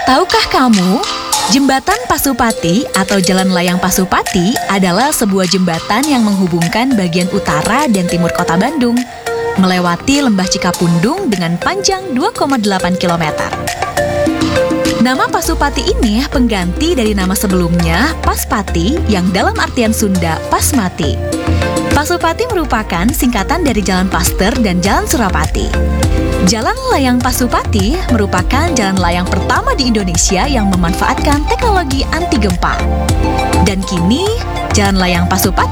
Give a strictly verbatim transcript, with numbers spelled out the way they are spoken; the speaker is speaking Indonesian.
Tahukah kamu, Jembatan Pasupati atau Jalan Layang Pasupati adalah sebuah jembatan yang menghubungkan bagian utara dan timur kota Bandung, melewati Lembah Cikapundung dengan panjang dua koma delapan kilometer. Nama Pasupati ini pengganti dari nama sebelumnya, Paspati, yang dalam artian Sunda pas mati. Pasupati merupakan singkatan dari Jalan Paster dan Jalan Surapati. Jalan Layang Pasupati merupakan jalan layang pertama di Indonesia yang memanfaatkan teknologi anti gempa. Dan kini, Jalan Layang Pasupati